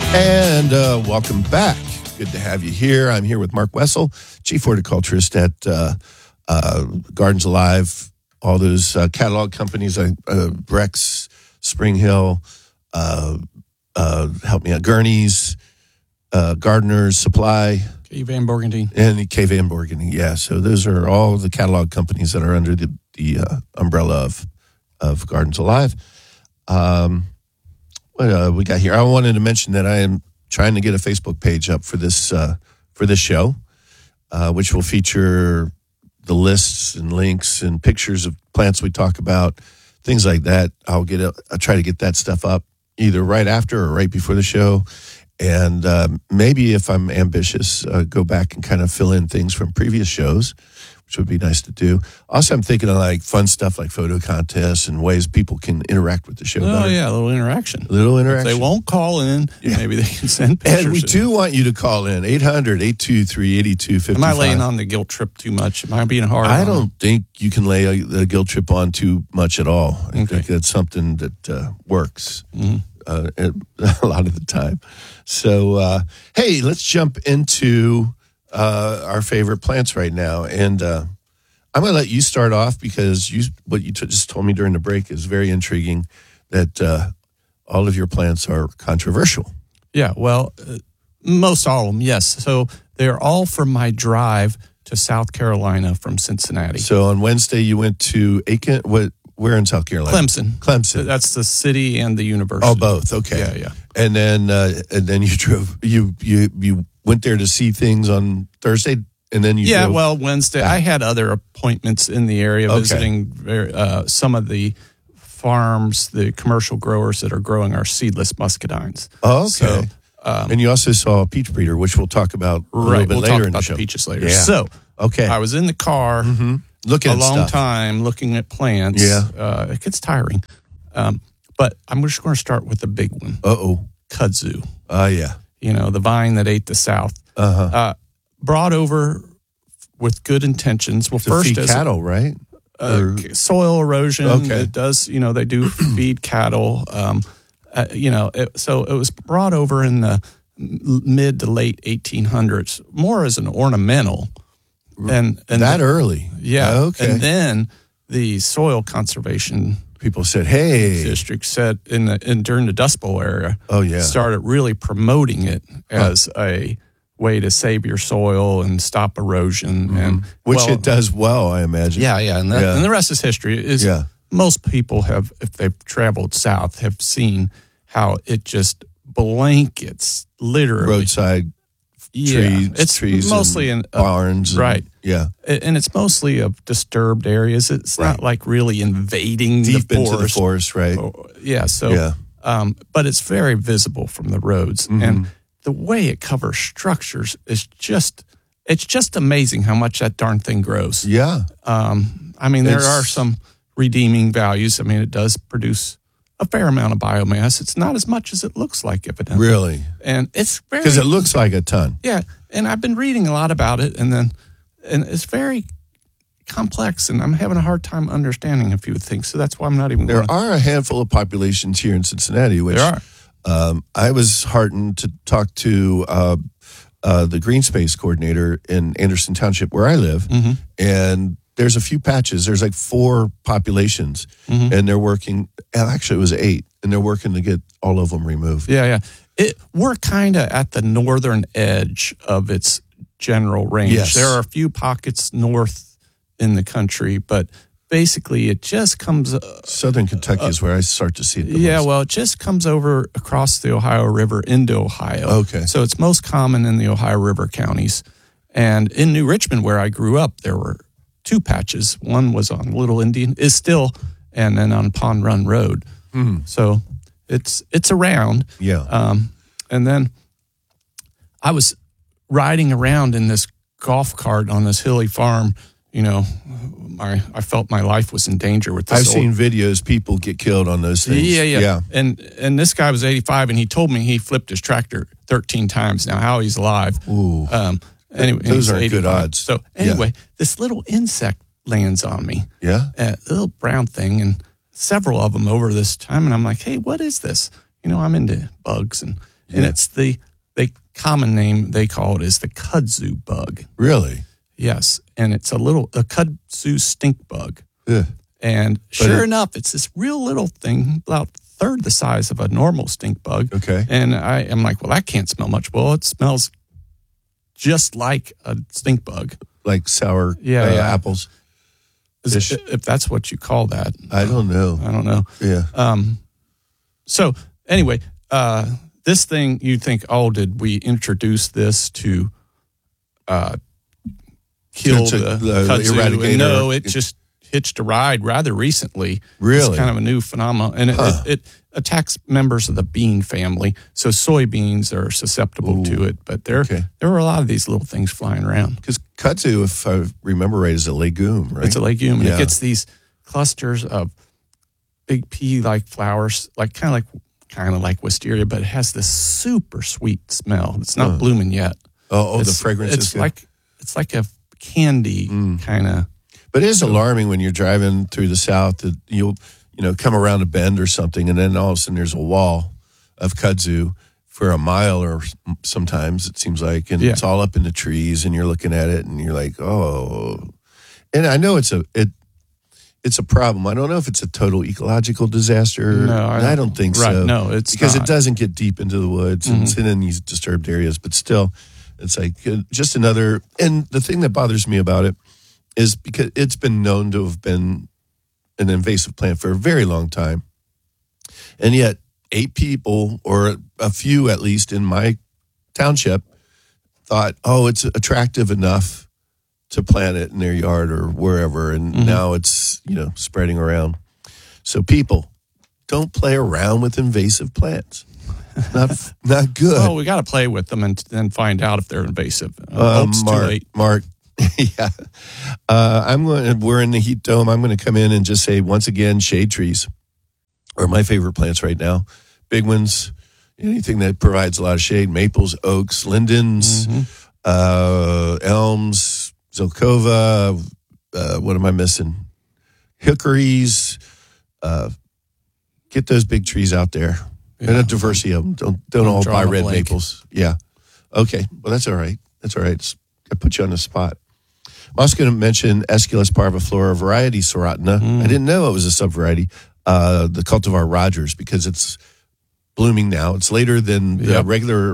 And welcome back. Good to have you here. I'm here with Mark Wessel, Chief Horticulturist at Gardens Alive, all those catalog companies, Brex, Spring Hill, help me out, Gurney's, Gardeners Supply. K. Van Borgendy. And K. Van Borgendy, yeah. So those are all the catalog companies that are under the umbrella of Gardens Alive. What we got here? I wanted to mention that I am trying to get a Facebook page up for this show, which will feature the lists and links and pictures of plants we talk about, things like that. I'll try to get that stuff up either right after or right before the show, and maybe if I'm ambitious, go back and kind of fill in things from previous shows, which would be nice to do. Also, I'm thinking of like fun stuff like photo contests and ways people can interact with the show. Oh, yeah, a little interaction. If they won't call in, maybe they can send pictures. And we do want you to call in, 800-823-8255. Am I laying on the guilt trip too much? Am I being hard I don't think you can lay the guilt trip on too much at all. I think that's something that works a lot of the time. So, hey, let's jump into our favorite plants right now, and I'm going to let you start off because what you just told me during the break is very intriguing. That all of your plants are controversial. Yeah, well, most all of them, yes. So they're all from my drive to South Carolina from Cincinnati. So on Wednesday you went to Aiken. Where in South Carolina? Clemson. That's the city and the university. Oh, both. Okay. Yeah. And then you drove. You went there to see things on Thursday, and then you drove Wednesday. I had other appointments in the area, visiting some of the farms, the commercial growers that are growing our seedless muscadines. Oh, okay. So, and you also saw a peach breeder, which we'll talk about a little bit later in the show. The peaches later. Yeah. So, okay, I was in the car looking a long time looking at plants. Yeah, it gets tiring. But I'm just going to start with the big one. Kudzu. Yeah. You know, the vine that ate the South. Brought over with good intentions. Well, to feed cattle, right? Soil erosion. Okay. It does, they do feed cattle. So it was brought over in the mid to late 1800s, more as an ornamental. And that early. Yeah. Okay. And then the soil conservation people said, "Hey," district said during the Dust Bowl era. Oh yeah. Started really promoting it as a way to save your soil and stop erosion, and which it does well, I imagine. Yeah, and the rest is history. Most people have, if they've traveled south, have seen how it just blankets literally roadside trees, mostly in barns, right? Yeah, and it's mostly of disturbed areas. It's not like really invading deep the forest. into the forest, right? But it's very visible from the roads, and the way it covers structures is just amazing how much that darn thing grows. Yeah. There are some redeeming values. It does produce a fair amount of biomass. It's not as much as it looks like, evidently. Really? And it's very... Because it looks like a ton. Yeah, and I've been reading a lot about it, and it's very complex, and I'm having a hard time understanding a few things, so that's why I'm not even There are a handful of populations here in Cincinnati, which... There are. I was heartened to talk to the green space coordinator in Anderson Township, where I live, and there's a few patches. There's like 4 populations, and they're working. Actually, it was 8, and they're working to get all of them removed. Yeah. We're kind of at the northern edge of its general range. Yes. There are a few pockets north in the country, but basically it just comes... Southern Kentucky is where I start to see it the most. Well, it just comes over across the Ohio River into Ohio. Okay. So it's most common in the Ohio River counties. And in New Richmond, where I grew up, there were 2 patches. One was on Little Indian, is still, and then on Pond Run Road. So it's around. Yeah. And then I was riding around in this golf cart on this hilly farm. I felt my life was in danger with this. I've seen videos, people get killed on those things. Yeah. And this guy was 85, and he told me he flipped his tractor 13 times. Now, how he's alive. Ooh. Anyway, those aren't good odds. So anyway, this little insect lands on me. Yeah. A little brown thing, and several of them over this time. And I'm like, hey, what is this? I'm into bugs. And and it's the common name they call it is the kudzu bug. Really? Yes, and it's a kudzu stink bug. Yeah. And sure enough, it's this real little thing, about a third the size of a normal stink bug. Okay. And I am like, well, that can't smell much. Well, it smells just like a stink bug. Like sour apples. If that's what you call that. I don't know. I don't know. Yeah. So anyway, this thing, you think, oh, did we introduce this to kill the kudzu? eradicator? And no, it just hitched a ride rather recently. Really? It's kind of a new phenomenon. And it attacks members of the bean family. So soybeans are susceptible to it. But there were a lot of these little things flying around. Because kudzu, if I remember right, is a legume, right? It's a legume. And it gets these clusters of big pea-like flowers, kind of like wisteria, but it has this super sweet smell. It's not blooming yet. The fragrance is good. It's like a candy kind of. But it is alarming when you're driving through the South that you'll come around a bend or something, and then all of a sudden there's a wall of kudzu for a mile, or sometimes it seems like, and it's all up in the trees, and you're looking at it, and you're like, oh. And I know it's a problem. I don't know if it's a total ecological disaster. No, I don't think so. No, it's because not. it doesn't get deep into the woods and it's in these disturbed areas. But still, it's like just another. And the thing that bothers me about it is because it's been known to have been an invasive plant for a very long time, and yet 8 people, or a few at least in my township, thought, oh, it's attractive enough to plant it in their yard or wherever, and now it's spreading around. So people, don't play around with invasive plants. Not good. Well, we got to play with them and then find out if they're invasive. It's too late. Mark, yeah. We're in the heat dome. I'm going to come in and just say once again, shade trees are my favorite plants right now. Big ones, anything that provides a lot of shade. Maples, oaks, lindens, elms, Zelkova, what am I missing? Hickories. Get those big trees out there. And a diversity of them. Don't all buy red maples. Yeah. Okay. Well, that's all right. I put you on the spot. I'm also going to mention Aesculus parviflora variety Soratina. I didn't know it was a subvariety. The cultivar Rogers, because it's blooming now. It's later than the regular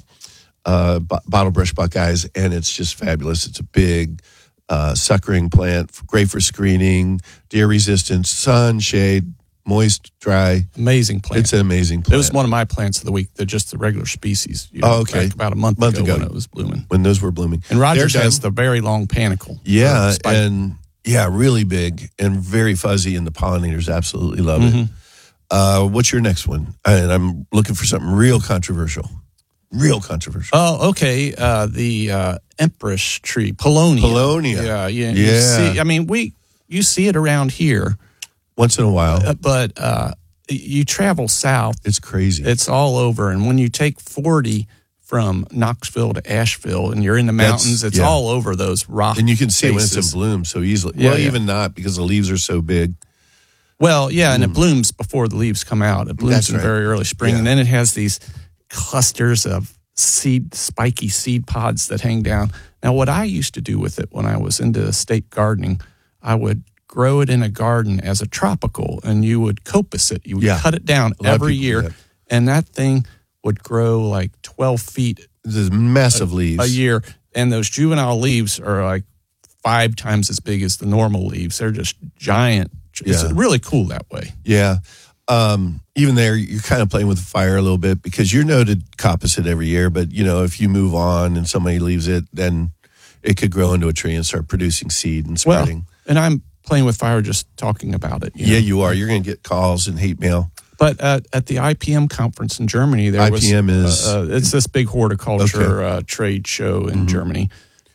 bottle brush buckeyes, and it's just fabulous. It's a big suckering plant, great for screening, deer resistance, sun, shade, moist, dry. Amazing plant. It's an amazing plant. It was one of my plants of the week. They're just the regular species. Okay. Back about a month ago when it was blooming. When those were blooming. And Rogers has the very long panicle. Yeah, and really big and very fuzzy, and the pollinators absolutely love it. What's your next one? And I'm looking for something real controversial. Oh, okay. The empress tree, Paulownia. Yeah. You see it around here once in a while, but you travel south. It's crazy. It's all over, and when you take 40 from Knoxville to Asheville, and you're in the mountains, it's all over those rock. And you can see faces. when it's in bloom so easily. Even not, because the leaves are so big. Well, and it blooms before the leaves come out. It blooms in very early spring, and then it has these clusters of spiky seed pods that hang down. Now, what I used to do with it when I was into estate gardening, I would grow it in a garden as a tropical, and you would coppice it. You would cut it down every year, and that thing would grow like 12 feet. There's massive leaves. A year, and those juvenile leaves are like 5 times as big as the normal leaves. They're just giant. It's really cool that way. Yeah. Even there, you're kind of playing with the fire a little bit, because you're noted coppice it every year, but if you move on and somebody leaves it, then it could grow into a tree and start producing seed and spreading. Well, and I'm playing with fire just talking about it. You are. You're going to get calls and hate mail. But at the IPM conference in Germany, it's this big horticulture trade show in Germany.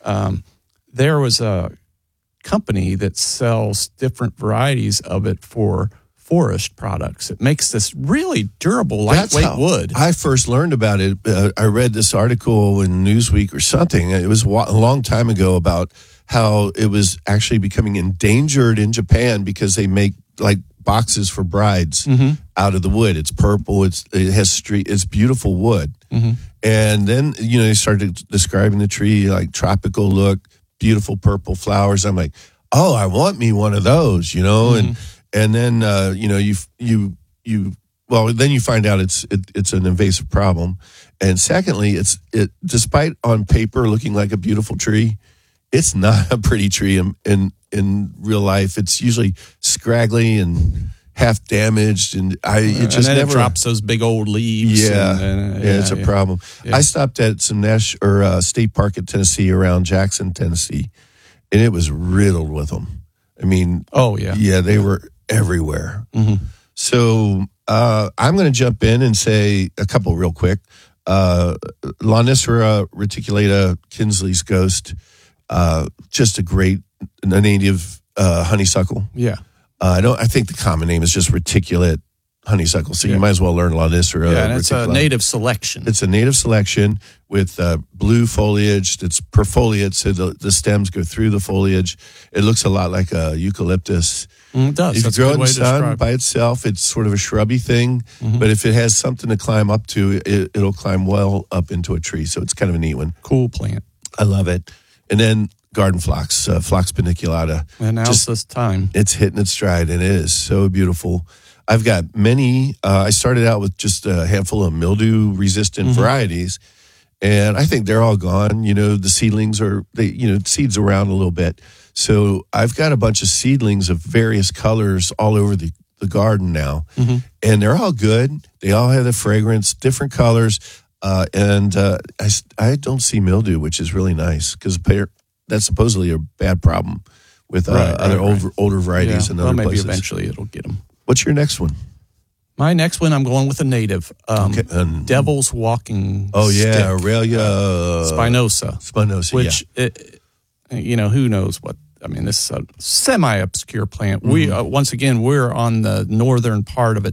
There was a company that sells different varieties of it for forest products. It makes this really durable, lightweight wood. I first learned about it. I read this article in Newsweek or something. It was a long time ago about how it was actually becoming endangered in Japan because they make like boxes for brides Mm-hmm. out of the wood. It's purple. It has street. It's beautiful wood. Mm-hmm. And then they started describing the tree like tropical look, beautiful purple flowers. I'm like, oh, I want me one of those, Mm-hmm. and then then you find out it's an invasive problem, and secondly, it despite on paper looking like a beautiful tree, it's not a pretty tree in real life. It's usually scraggly and half damaged, and it just and then never it drops those big old leaves. Yeah, it's a problem. Yeah. I stopped at some state park in Tennessee around Jackson, Tennessee, and it was riddled with them. I mean, they were everywhere. Mm-hmm. So I'm going to jump in and say a couple real quick. Lonicera reticulata, Kinsley's ghost, just a native honeysuckle. Yeah. I think the common name is just reticulate honeysuckle. So you might as well learn Lonicera. Yeah, and it's a native selection. It's a native selection with blue foliage that's perfoliate, so the stems go through the foliage. It looks a lot like a eucalyptus. It does. If That's you grow a it good in way the to sun describe by itself, it's sort of a shrubby thing. Mm-hmm. But if it has something to climb up to, it'll climb well up into a tree. So it's kind of a neat one. Cool plant. I love it. And then garden phlox, Phlox paniculata. And now's this time. It's hitting its stride, and it is so beautiful. I've got many. I started out with just a handful of mildew-resistant varieties, and I think they're all gone. The seedlings seeds around a little bit. So I've got a bunch of seedlings of various colors all over the garden now, and they're all good. They all have the fragrance, different colors, and I don't see mildew, which is really nice because that's supposedly a bad problem with older varieties and other maybe places. eventually it'll get them. What's your next one? My next one, I'm going with a native. Devil's Walking Stick. Aurelia spinosa. Which, who knows what. I mean, this is a semi-obscure plant. We once again, we're on the northern part of it.